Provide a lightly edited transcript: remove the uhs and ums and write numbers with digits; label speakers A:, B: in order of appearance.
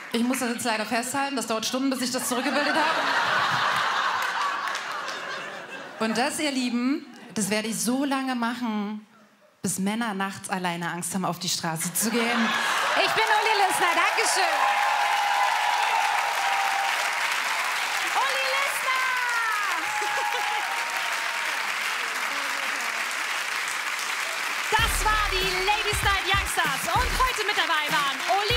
A: Ich muss das jetzt leider festhalten. Das dauert Stunden, bis ich das zurückgebildet habe. Und das, ihr Lieben, das werde ich so lange machen, bis Männer nachts alleine Angst haben, auf die Straße zu gehen. Ich bin Uli Lissner. Dankeschön. Uli Lissner!
B: Das war die Ladies Night Youngstars. Und heute mit dabei waren Uli